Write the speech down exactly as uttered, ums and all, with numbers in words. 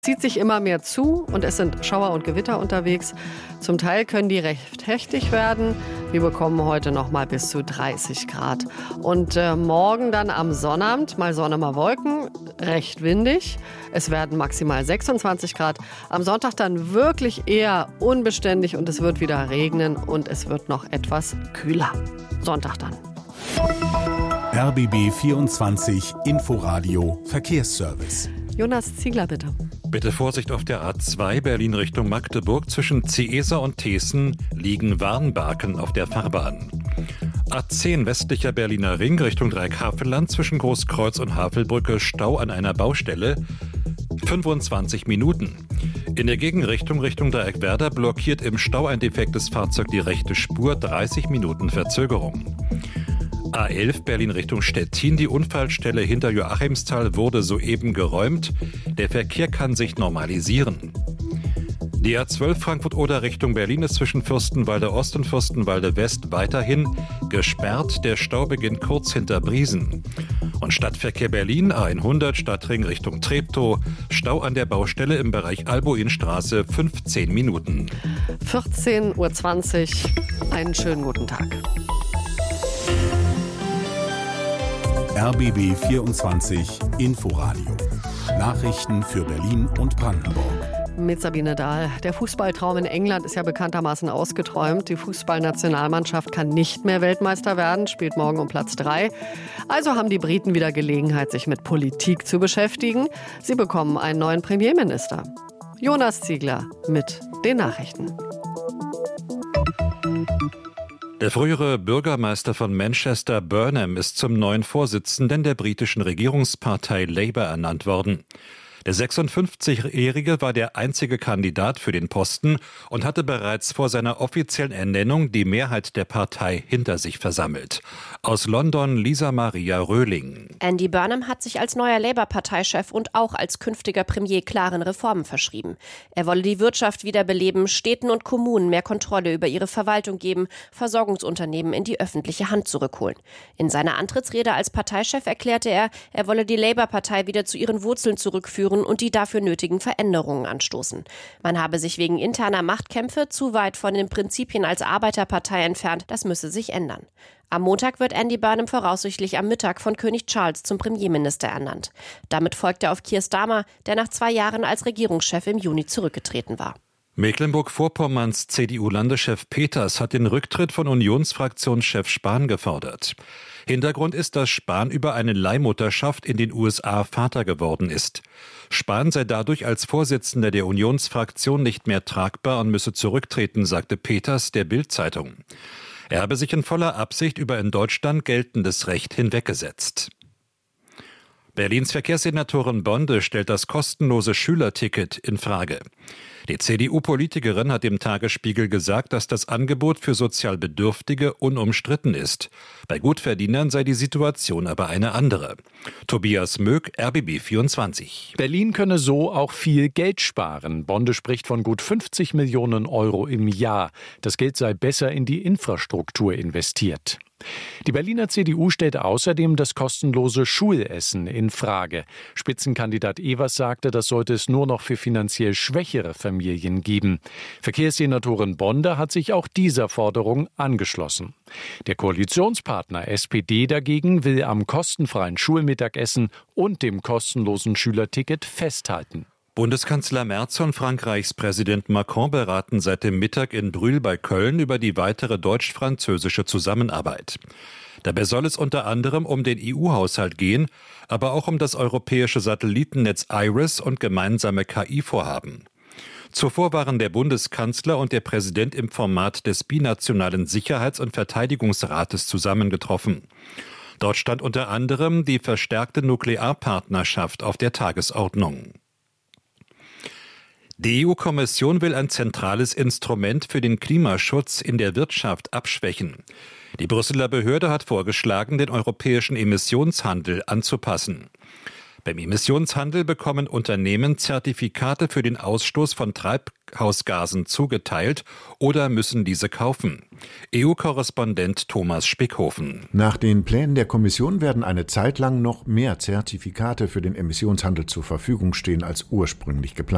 Zieht sich immer mehr zu und es sind Schauer und Gewitter unterwegs. Zum Teil können die recht heftig werden. Wir bekommen heute noch mal bis zu dreißig Grad. Und äh, morgen dann am Sonnabend, mal Sonne, mal Wolken, recht windig. Es werden maximal sechsundzwanzig Grad. Am Sonntag dann wirklich eher unbeständig und es wird wieder regnen und es wird noch etwas kühler. Sonntag dann. R B B vierundzwanzig Inforadio Verkehrsservice. Jonas Ziegler, bitte. Bitte Vorsicht auf der A zwei Berlin Richtung Magdeburg. Zwischen Ciesa und Thesen liegen Warnbarken auf der Fahrbahn. A zehn westlicher Berliner Ring Richtung Dreieckhavelland. Zwischen Großkreuz und Havelbrücke Stau an einer Baustelle. fünfundzwanzig Minuten. In der Gegenrichtung Richtung Dreieckwerder blockiert im Stau ein defektes Fahrzeug die rechte Spur. dreißig Minuten Verzögerung. A elf Berlin Richtung Stettin. Die Unfallstelle hinter Joachimsthal wurde soeben geräumt. Der Verkehr kann sich normalisieren. Die A zwölf Frankfurt-Oder Richtung Berlin ist zwischen Fürstenwalde Ost und Fürstenwalde West weiterhin gesperrt. Der Stau beginnt kurz hinter Briesen. Und Stadtverkehr Berlin A hundert Stadtring Richtung Treptow. Stau an der Baustelle im Bereich Alboinstraße fünfzehn Minuten. vierzehn Uhr zwanzig. Einen schönen guten Tag. R B B vierundzwanzig Inforadio. Nachrichten für Berlin und Brandenburg. Mit Sabine Dahl. Der Fußballtraum in England ist ja bekanntermaßen ausgeträumt. Die Fußballnationalmannschaft kann nicht mehr Weltmeister werden, spielt morgen um Platz drei. Also haben die Briten wieder Gelegenheit, sich mit Politik zu beschäftigen. Sie bekommen einen neuen Premierminister. Jonas Ziegler mit den Nachrichten. Der frühere Bürgermeister von Manchester, Burnham, ist zum neuen Vorsitzenden der britischen Regierungspartei Labour ernannt worden. Der sechsundfünfzigjährige war der einzige Kandidat für den Posten und hatte bereits vor seiner offiziellen Ernennung die Mehrheit der Partei hinter sich versammelt. Aus London Lisa Maria Röhling. Andy Burnham hat sich als neuer Labour-Parteichef und auch als künftiger Premier klaren Reformen verschrieben. Er wolle die Wirtschaft wiederbeleben, Städten und Kommunen mehr Kontrolle über ihre Verwaltung geben, Versorgungsunternehmen in die öffentliche Hand zurückholen. In seiner Antrittsrede als Parteichef erklärte er, er wolle die Labour-Partei wieder zu ihren Wurzeln zurückführen und die dafür nötigen Veränderungen anstoßen. Man habe sich wegen interner Machtkämpfe zu weit von den Prinzipien als Arbeiterpartei entfernt, das müsse sich ändern. Am Montag wird Andy Burnham voraussichtlich am Mittag von König Charles zum Premierminister ernannt. Damit folgt er auf Keir Starmer, der nach zwei Jahren als Regierungschef im Juni zurückgetreten war. Mecklenburg-Vorpommerns C D U-Landeschef Peters hat den Rücktritt von Unionsfraktionschef Spahn gefordert. Hintergrund ist, dass Spahn über eine Leihmutterschaft in den U S A Vater geworden ist. Spahn sei dadurch als Vorsitzender der Unionsfraktion nicht mehr tragbar und müsse zurücktreten, sagte Peters der Bild-Zeitung. Er habe sich in voller Absicht über in Deutschland geltendes Recht hinweggesetzt. Berlins Verkehrssenatorin Bonde stellt das kostenlose Schülerticket in Frage. Die C D U-Politikerin hat dem Tagesspiegel gesagt, dass das Angebot für sozial Bedürftige unumstritten ist. Bei Gutverdienern sei die Situation aber eine andere. Tobias Möck, R B B vierundzwanzig. Berlin könne so auch viel Geld sparen. Bonde spricht von gut fünfzig Millionen Euro im Jahr. Das Geld sei besser in die Infrastruktur investiert. Die Berliner C D U stellt außerdem das kostenlose Schulessen in Frage. Spitzenkandidat Evers sagte, das sollte es nur noch für finanziell schwächere Familien geben. Verkehrssenatorin Bonde hat sich auch dieser Forderung angeschlossen. Der Koalitionspartner S P D dagegen will am kostenfreien Schulmittagessen und dem kostenlosen Schülerticket festhalten. Bundeskanzler Merz und Frankreichs Präsident Macron beraten seit dem Mittag in Brühl bei Köln über die weitere deutsch-französische Zusammenarbeit. Dabei soll es unter anderem um den E U-Haushalt gehen, aber auch um das europäische Satellitennetz IRIS und gemeinsame K I-Vorhaben. Zuvor waren der Bundeskanzler und der Präsident im Format des binationalen Sicherheits- und Verteidigungsrates zusammengetroffen. Dort stand unter anderem die verstärkte Nuklearpartnerschaft auf der Tagesordnung. Die E U-Kommission will ein zentrales Instrument für den Klimaschutz in der Wirtschaft abschwächen. Die Brüsseler Behörde hat vorgeschlagen, den europäischen Emissionshandel anzupassen. Beim Emissionshandel bekommen Unternehmen Zertifikate für den Ausstoß von Treibhausgasen zugeteilt oder müssen diese kaufen. E U-Korrespondent Thomas Spickhofen. Nach den Plänen der Kommission werden eine Zeit lang noch mehr Zertifikate für den Emissionshandel zur Verfügung stehen als ursprünglich geplant.